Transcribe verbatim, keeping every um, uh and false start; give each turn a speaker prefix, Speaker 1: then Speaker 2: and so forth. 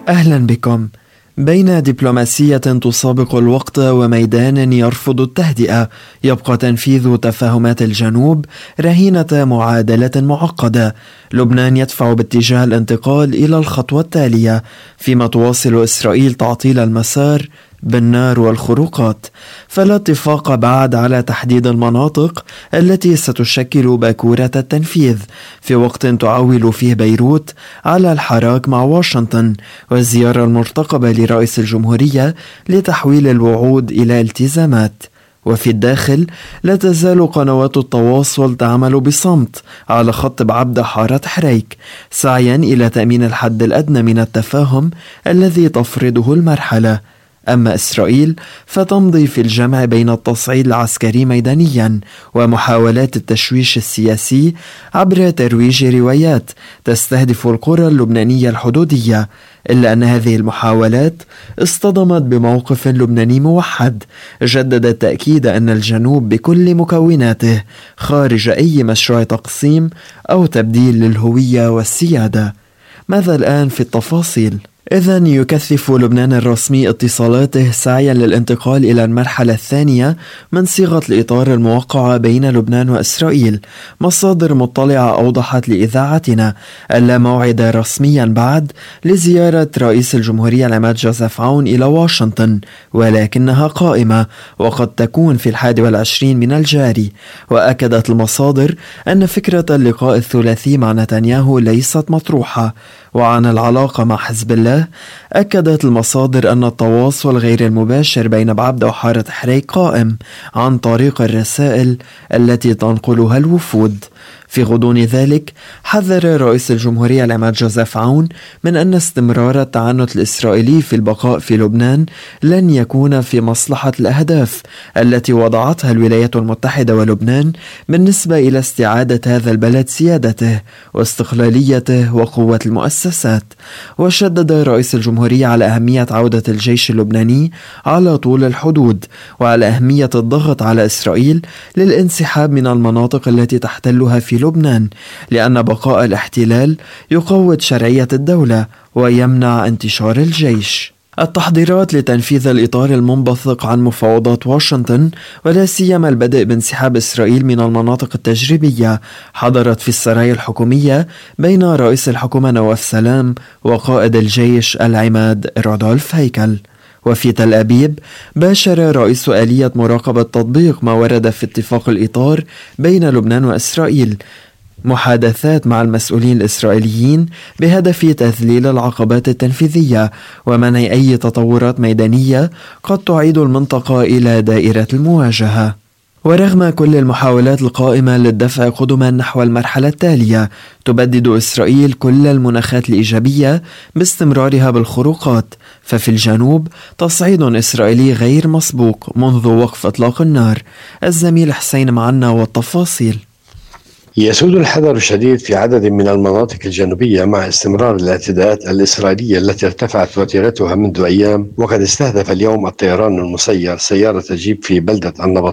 Speaker 1: أهلا بكم. بين دبلوماسية تسابق الوقت وميدان يرفض التهدئة، يبقى تنفيذ تفاهمات الجنوب رهينة معادلة معقدة. لبنان يدفع باتجاه الانتقال إلى الخطوة التالية، فيما تواصل إسرائيل تعطيل المسار بالنار والخروقات. فلا اتفاق بعد على تحديد المناطق التي ستشكل باكورة التنفيذ، في وقت تعول فيه بيروت على الحراك مع واشنطن والزيارة المرتقبة لرئيس الجمهورية لتحويل الوعود إلى التزامات. وفي الداخل لا تزال قنوات التواصل تعمل بصمت على خط بعبدة حارة حريك، سعيا إلى تأمين الحد الأدنى من التفاهم الذي تفرضه المرحلة. أما إسرائيل فتمضي في الجمع بين التصعيد العسكري ميدانيا ومحاولات التشويش السياسي عبر ترويج روايات تستهدف القرى اللبنانية الحدودية، إلا أن هذه المحاولات اصطدمت بموقف لبناني موحد جدد التأكيد أن الجنوب بكل مكوناته خارج أي مشروع تقسيم أو تبديل للهوية والسيادة. ماذا الآن في التفاصيل؟ إذن يكثف لبنان الرسمي اتصالاته سعيا للانتقال إلى المرحلة الثانية من صيغة الإطار الموقعة بين لبنان وإسرائيل. مصادر مطلعة أوضحت لإذاعتنا أن لا موعد رسميا بعد لزيارة رئيس الجمهورية العماد جوزيف عون إلى واشنطن، ولكنها قائمة وقد تكون في الحادي والعشرين من الجاري. وأكدت المصادر أن فكرة اللقاء الثلاثي مع نتنياهو ليست مطروحة. وعن العلاقة مع حزب الله، أكدت المصادر أن التواصل غير المباشر بين بعبدة وحارة حريك قائم عن طريق الرسائل التي تنقلها الوفود. في غضون ذلك حذر رئيس الجمهورية العماد جوزيف عون من أن استمرار التعنت الإسرائيلي في البقاء في لبنان لن يكون في مصلحة الأهداف التي وضعتها الولايات المتحدة ولبنان بالنسبة إلى استعادة هذا البلد سيادته واستقلاليته وقوة المؤسسات. وشدد رئيس الجمهورية على أهمية عودة الجيش اللبناني على طول الحدود، وعلى أهمية الضغط على إسرائيل للانسحاب من المناطق التي تحتلها في لبنان، لأن بقاء الاحتلال يقوض شرعية الدولة ويمنع انتشار الجيش. التحضيرات لتنفيذ الإطار المنبثق عن مفاوضات واشنطن، ولا سيما البدء بانسحاب إسرائيل من المناطق التجريبية، حضرت في السرايا الحكومية بين رئيس الحكومة نواف سلام وقائد الجيش العماد رودولف هيكل. وفي تل أبيب باشر رئيس آلية مراقبة تطبيق ما ورد في اتفاق الإطار بين لبنان وإسرائيل محادثات مع المسؤولين الإسرائيليين بهدف تذليل العقبات التنفيذية ومنع أي تطورات ميدانية قد تعيد المنطقة إلى دائرة المواجهة. ورغم كل المحاولات القائمة للدفع قدما نحو المرحلة التالية، تبدد إسرائيل كل المناخات الإيجابية باستمرارها بالخروقات. ففي الجنوب تصعيد إسرائيلي غير مسبوق منذ وقف إطلاق النار. الزميل حسين معنا والتفاصيل.
Speaker 2: يسود الحذر الشديد في عدد من المناطق الجنوبية مع استمرار الاعتداءات الإسرائيلية التي ارتفعت وتيرتها منذ أيام، وقد استهدف اليوم الطيران المسير سيارة جيب في بلدة النبطية